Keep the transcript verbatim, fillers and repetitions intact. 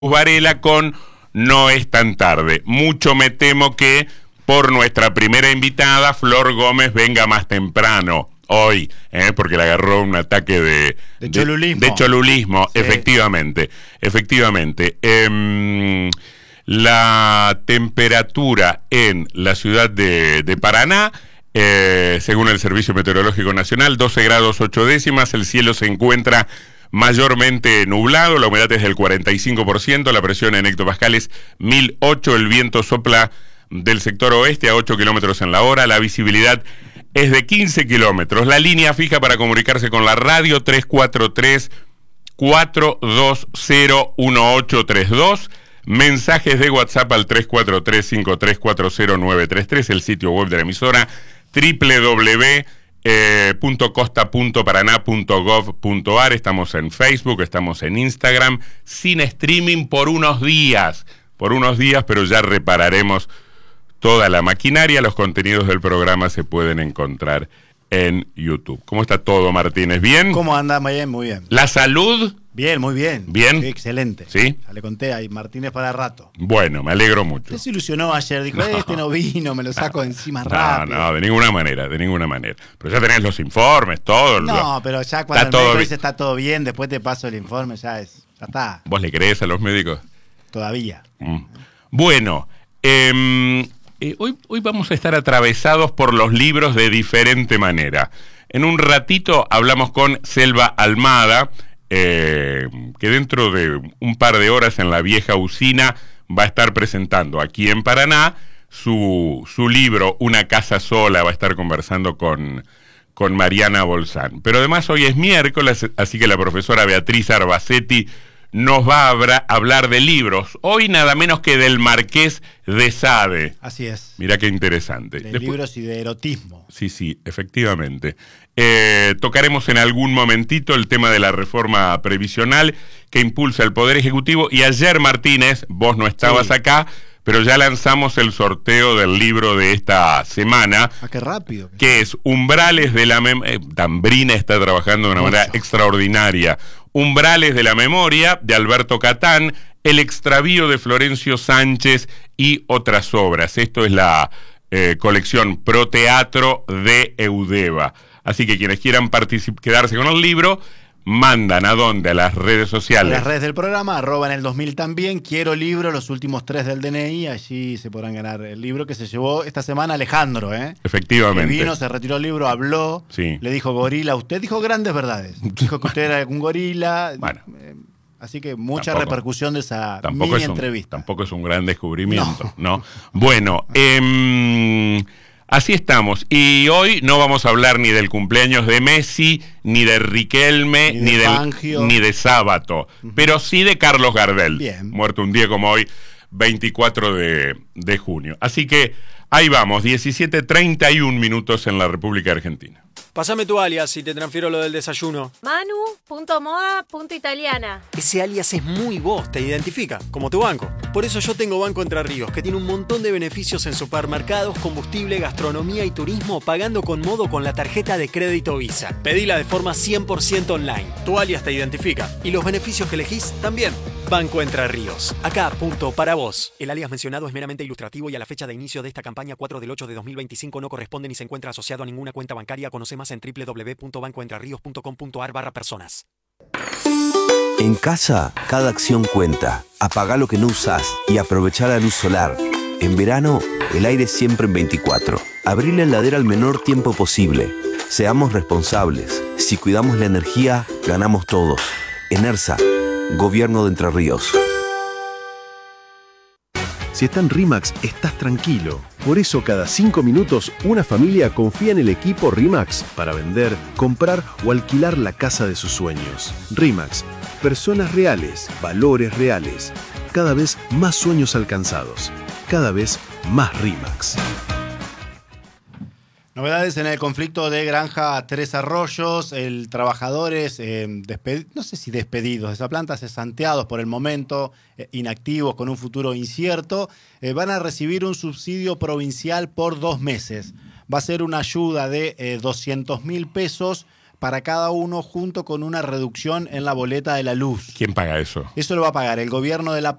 Varela con No es tan tarde. Mucho me temo que por nuestra primera invitada, Flor Gómez, venga más temprano hoy, ¿eh? Porque le agarró un ataque de, de cholulismo. De, de cholulismo, sí. efectivamente, efectivamente. Eh, la temperatura en la ciudad de, de Paraná, eh, según el Servicio Meteorológico Nacional, doce grados ocho décimas, el cielo se encuentra mayormente nublado, la humedad es del cuarenta y cinco por ciento, la presión en hectopascales mil ocho, el viento sopla del sector oeste a ocho kilómetros en la hora, la visibilidad es de quince kilómetros, la línea fija para comunicarse con la radio tres cuatro tres, cuatro dos cero, uno ocho tres dos, mensajes de WhatsApp al tres cuatro tres, cinco tres cuatro cero nueve tres tres, el sitio web de la emisora doble u doble u doble u Eh, punto costa punto paraná punto gov punto ar. Estamos en Facebook, estamos en Instagram, sin streaming por unos días, por unos días, pero ya repararemos toda la maquinaria. Los contenidos del programa se pueden encontrar en YouTube. ¿Cómo está todo, Martínez? ¿Bien? ¿Cómo anda? Muy bien, muy bien. ¿La salud? Bien, muy bien. ¿Bien? Sí, excelente. ¿Sí? Ya le conté ahí, Martínez para rato. Bueno, me alegro mucho. Usted se ilusionó ayer, dijo, no, este no vino, me lo saco no, de encima no, rápido. No, de ninguna manera, de ninguna manera. Pero ya tenés los informes, todo. No, lo, pero ya cuando el médico dice está todo bien, después te paso el informe, ya es, ya está. ¿Vos le crees a los médicos? Todavía. Mm. Bueno, eh, eh, hoy, hoy vamos a estar atravesados por los libros de diferente manera. En un ratito hablamos con Selva Almada, Eh, que dentro de un par de horas en la vieja usina va a estar presentando aquí en Paraná su, su libro Una casa sola, va a estar conversando con, con Mariana Bolzán. Pero además hoy es miércoles, así que la profesora Beatriz Arbacetti nos va a hablar, hablar de libros, hoy nada menos que del Marqués de Sade. Así es. Mirá qué interesante. De Después, libros y de erotismo. Sí, sí, efectivamente. Eh, tocaremos en algún momentito el tema de la reforma previsional que impulsa el Poder Ejecutivo. Y ayer, Martínez, vos no estabas sí. acá, pero ya lanzamos el sorteo del libro de esta semana. Ah, qué rápido. Que es Umbrales de la Memoria. Eh, Tambrina está trabajando de una Mucho. manera extraordinaria. Umbrales de la Memoria, de Alberto Catán, El extravío de Florencio Sánchez y otras obras. Esto es la eh, colección Pro Teatro de Eudeva. Así que quienes quieran quedarse con el libro, mandan a dónde, a las redes sociales. A las redes del programa, arroba en el dos mil también, quiero libro, los últimos tres del D N I, allí se podrán ganar el libro que se llevó esta semana Alejandro, ¿eh? Efectivamente. Que vino, se retiró el libro, habló, sí. le dijo gorila, usted dijo grandes verdades, dijo que usted era un gorila, bueno. eh, así que mucha tampoco, repercusión de esa tampoco mini es un, entrevista. Tampoco es un gran descubrimiento, ¿no? ¿no? Bueno, eh... así estamos, y hoy no vamos a hablar ni del cumpleaños de Messi, ni de Riquelme, ni de, ni, del, ni de Sábato, uh-huh. pero sí de Carlos Gardel, Bien. muerto un día como hoy, veinticuatro de junio. Así que ahí vamos, diecisiete treinta y un minutos en la República Argentina. Pásame tu alias y te transfiero lo del desayuno. Manu punto moda punto italiana. Ese alias es muy vos, te identifica, como tu banco. Por eso yo tengo Banco Entre Ríos, que tiene un montón de beneficios en supermercados, combustible, gastronomía y turismo, pagando con modo con la tarjeta de crédito Visa. Pedila de forma cien por ciento online. Tu alias te identifica y los beneficios que elegís también. Banco Entre Ríos. Acá, punto para vos. El alias mencionado es meramente ilustrativo y a la fecha de inicio de esta campaña cuatro del ocho de dos mil veinticinco no corresponde ni se encuentra asociado a ninguna cuenta bancaria. Conoce más en doble u doble u doble u punto banco entre ríos punto com punto ar barra personas. En casa, cada acción cuenta. Apagá lo que no usás y aprovechá la luz solar. En verano, el aire siempre en veinticuatro. Abrí la heladera al menor tiempo posible. Seamos responsables. Si cuidamos la energía, ganamos todos. ENERSA, Gobierno de Entre Ríos. Si está en RIMAX, estás tranquilo. Por eso cada cinco minutos una familia confía en el equipo RIMAX para vender, comprar o alquilar la casa de sus sueños. RIMAX, personas reales, valores reales. Cada vez más sueños alcanzados. Cada vez más RIMAX. Novedades en el conflicto de Granja Tres Arroyos, el trabajadores, eh, desped- no sé si despedidos de esa planta, cesanteados por el momento, eh, inactivos con un futuro incierto, eh, van a recibir un subsidio provincial por dos meses. Va a ser una ayuda de eh, doscientos mil pesos para cada uno junto con una reducción en la boleta de la luz. ¿Quién paga eso? Eso lo va a pagar el gobierno de la